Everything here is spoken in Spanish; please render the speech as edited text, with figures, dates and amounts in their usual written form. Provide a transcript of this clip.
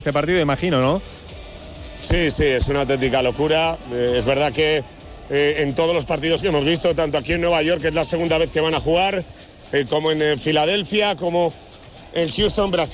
Este partido, imagino, ¿no? Sí, es una auténtica locura. Es verdad que en todos los partidos que hemos visto, tanto aquí en Nueva York, que es la segunda vez que van a jugar, como en Filadelfia, como en Houston, Brasil.